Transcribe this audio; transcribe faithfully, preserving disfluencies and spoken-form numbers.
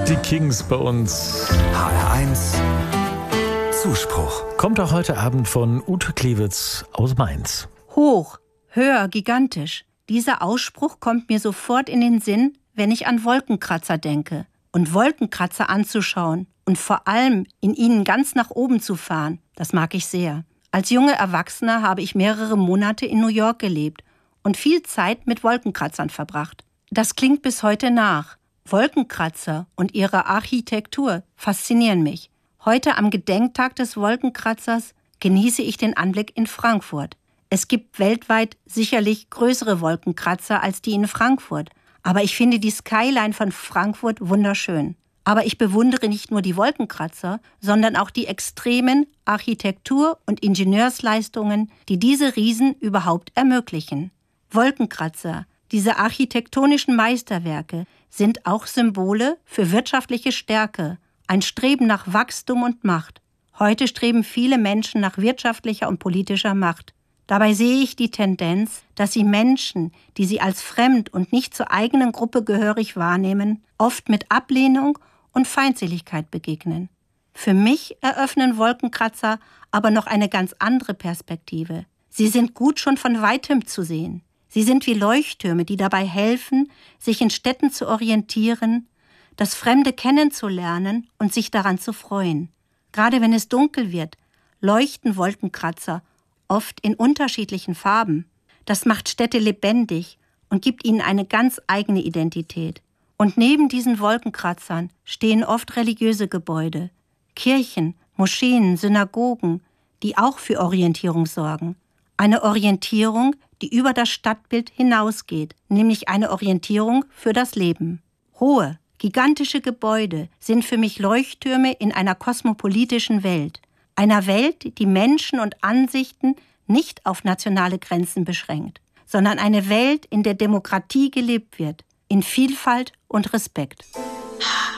Die Kings bei uns. H R eins Zuspruch. Kommt auch heute Abend von Ute Klewitz aus Mainz. Hoch, höher, gigantisch. Dieser Ausspruch kommt mir sofort in den Sinn, wenn ich an Wolkenkratzer denke. Und Wolkenkratzer anzuschauen und vor allem in ihnen ganz nach oben zu fahren, das mag ich sehr. Als junge Erwachsener habe ich mehrere Monate in New York gelebt und viel Zeit mit Wolkenkratzern verbracht. Das klingt bis heute nach. Wolkenkratzer und ihre Architektur faszinieren mich. Heute am Gedenktag des Wolkenkratzers genieße ich den Anblick in Frankfurt. Es gibt weltweit sicherlich größere Wolkenkratzer als die in Frankfurt. Aber ich finde die Skyline von Frankfurt wunderschön. Aber ich bewundere nicht nur die Wolkenkratzer, sondern auch die extremen Architektur- und Ingenieursleistungen, die diese Riesen überhaupt ermöglichen. Wolkenkratzer, diese architektonischen Meisterwerke, sind auch Symbole für wirtschaftliche Stärke, ein Streben nach Wachstum und Macht. Heute streben viele Menschen nach wirtschaftlicher und politischer Macht. Dabei sehe ich die Tendenz, dass sie Menschen, die sie als fremd und nicht zur eigenen Gruppe gehörig wahrnehmen, oft mit Ablehnung und Feindseligkeit begegnen. Für mich eröffnen Wolkenkratzer aber noch eine ganz andere Perspektive. Sie sind gut schon von Weitem zu sehen. Sie sind wie Leuchttürme, die dabei helfen, sich in Städten zu orientieren, das Fremde kennenzulernen und sich daran zu freuen. Gerade wenn es dunkel wird, leuchten Wolkenkratzer oft in unterschiedlichen Farben. Das macht Städte lebendig und gibt ihnen eine ganz eigene Identität. Und neben diesen Wolkenkratzern stehen oft religiöse Gebäude, Kirchen, Moscheen, Synagogen, die auch für Orientierung sorgen. Eine Orientierung, die über das Stadtbild hinausgeht, nämlich eine Orientierung für das Leben. Hohe, gigantische Gebäude sind für mich Leuchttürme in einer kosmopolitischen Welt. Einer Welt, die Menschen und Ansichten nicht auf nationale Grenzen beschränkt, sondern eine Welt, in der Demokratie gelebt wird, in Vielfalt und Respekt.